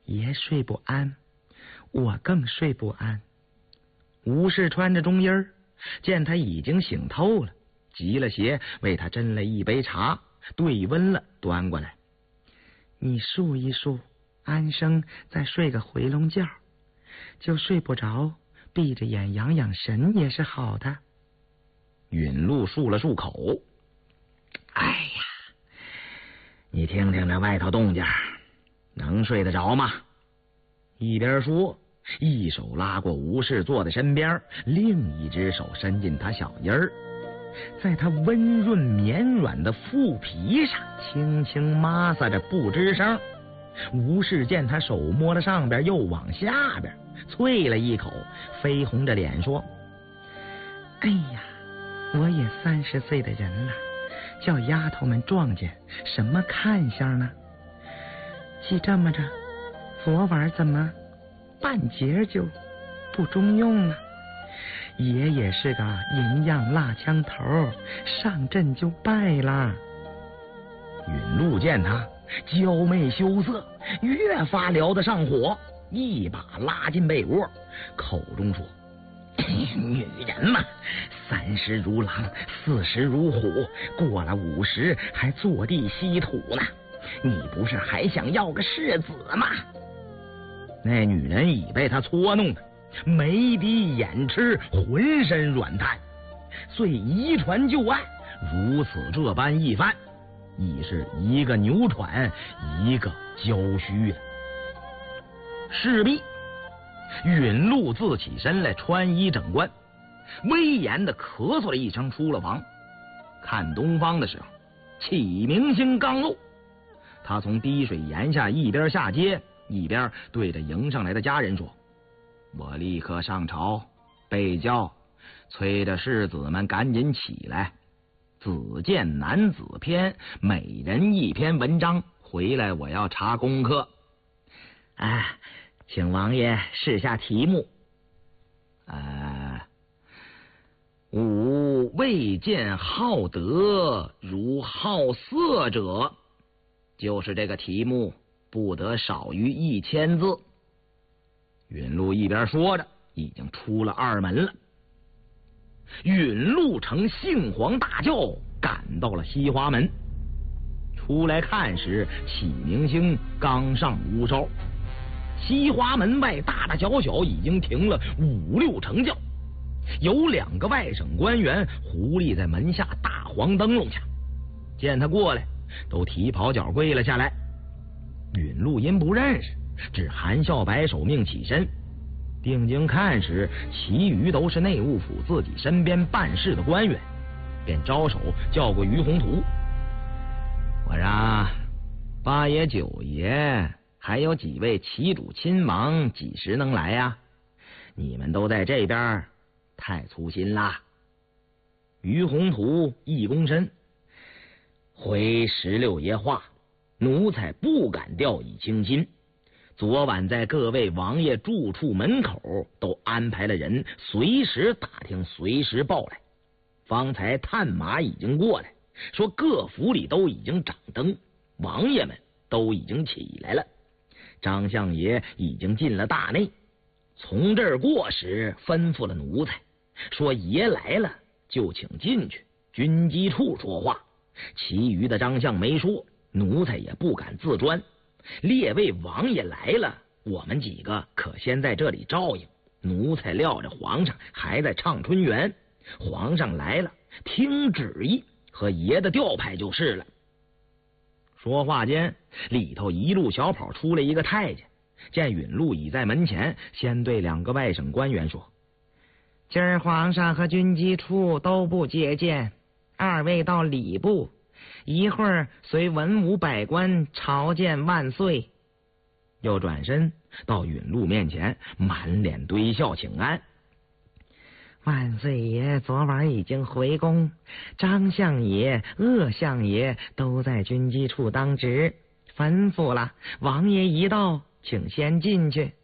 爷睡不安，我更睡不安。吴氏穿着中衣儿，见他已经醒透了，急了鞋，为他斟了一杯茶，兑温了，端过来。你漱一漱，安生再睡个回笼觉，就睡不着，闭着眼养养神也是好的。允禄漱了漱口，哎呀，你听听这外头动静，能睡得着吗？一边说，一手拉过吴氏坐在身边，另一只手伸进他小衣儿，在他温润绵软的腹皮上轻轻摩挲着，不吱声。吴氏见他手摸了上边又往下边，啐了一口，绯红着脸说：哎呀，我也30岁的人了，叫丫头们撞见什么看相呢？既这么着，昨晚怎么半截就不中用了？爷也是个银样蜡枪头，上阵就败了。允禄见他娇媚羞涩，越发聊得上火，一把拉进被窝，口中说：女人嘛，30如狼，40如虎，过了50还坐地吸土呢。你不是还想要个世子吗？那女人已被他搓弄的眉低眼赤，浑身软瘫，遂移船就岸，如此这般一番，已是一个扭喘，一个娇虚了。势必允禄自起身来，穿衣整冠，威严的咳嗽了一声，出了房。看东方的时候，启明星刚露，他从滴水岩下一边下阶，一边对着迎上来的家人说：我立刻上朝备教，催着士子们赶紧起来。子建男子篇，每人一篇文章，回来我要查功课。请王爷试下题目。吾未见好德如好色者，就是这个题目，不得少于1000字。允禄一边说着，已经出了二门了。允禄乘杏黄大轿赶到了西华门，出来看时，启明星刚上屋梢。西华门外大大小小已经停了5、6乘轿，有2个外省官员狐狸在门下大黄灯笼下，见他过来，都提袍脚跪了下来。允禄因不认识，只含笑摆手，命起身。定睛看时，其余都是内务府自己身边办事的官员，便招手叫过于宏图。我说：八爷、九爷还有几位旗主亲王几时能来呀？你们都在这边，太粗心啦。于宏图一躬身，回16爷话，奴才不敢掉以轻心。昨晚在各位王爷住处门口都安排了人，随时打听，随时报来。方才探马已经过来，说各府里都已经掌灯，王爷们都已经起来了。张相爷已经进了大内，从这儿过时吩咐了奴才，说爷来了就请进去军机处说话。其余的张相没说，奴才也不敢自专。列位王爷来了，我们几个可先在这里照应。奴才料着皇上还在畅春园，皇上来了听旨意，和爷的调派就是了。说话间，里头一路小跑出来一个太监，见允禄已在门前，先对2个外省官员说：今儿皇上和军机处都不接见，2位到礼部，一会儿随文武百官朝见万岁。又转身到允禄面前，满脸堆笑请安。万岁爷昨晚已经回宫，张相爷、鄂相爷都在军机处当值，吩咐了，王爷一到，请先进去。